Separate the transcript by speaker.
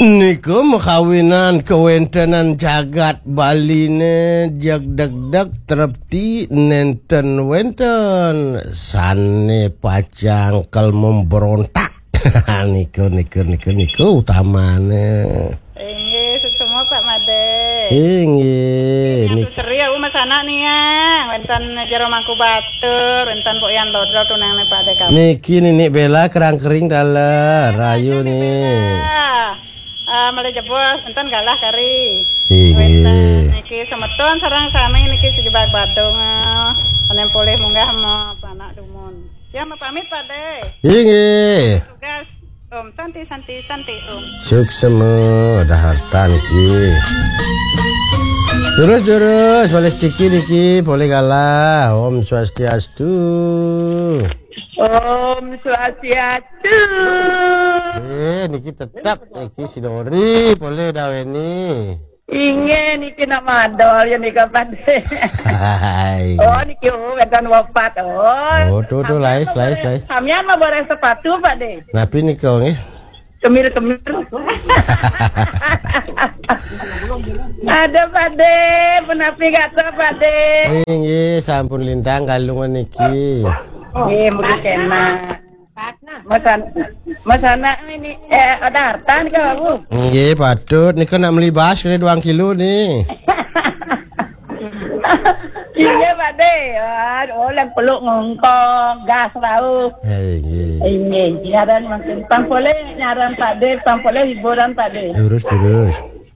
Speaker 1: Niku mekawinan kewentanan jagat baline jag deg trepti nenten wenten sane pacangkel memberontak. niku utamane.
Speaker 2: Inggih semua Pak Made.
Speaker 1: Inggih
Speaker 2: Niku seri aku mas anak nih ya. Wenten jero mangku batur, wenten pok yang lodro tunang ne Pak De kamu.
Speaker 1: Niki Nenek Bella kerang kering dalah rayu nih.
Speaker 2: Mulai jebol, enten galah kari.
Speaker 1: Inggih.
Speaker 2: Niki semeton sarang sami niki sejebak badung. Panen poleh munggah mau anak dumun. Ya mau pamit Pak De.
Speaker 1: Inggih.
Speaker 2: Tugas Om santi Om.
Speaker 1: Suksema ada harta niki. Jurus boleh ciki niki boleh galah. Om Swastiastu.
Speaker 3: Om Swastiastu.
Speaker 1: Niki tetap niki Sidori boleh daweni.
Speaker 3: Ingin niki nak madol ya nika Pade.
Speaker 1: Hai.
Speaker 3: Oh niki wedan wafat.
Speaker 1: Oh tuh lais.
Speaker 3: Sampean mah boleh sepatu Pade.
Speaker 1: Napi niko nggih.
Speaker 3: Kemir. Ada Pade, penapi kata Pade.
Speaker 1: Nggih, sampun lintang kalungan niki.
Speaker 3: Nggih, mungkin kena. Mas anak ini ada harta nih kamu.
Speaker 1: Nggih, patut niku nak beli bas kene 2 kilo nih.
Speaker 3: Iya Pade. Oh, yang peluk ngongkong gas tahu.
Speaker 1: Nggih.
Speaker 3: Ini nyaran makin pampole nyaran Pade, pampole hiburan Pade.
Speaker 1: Terus.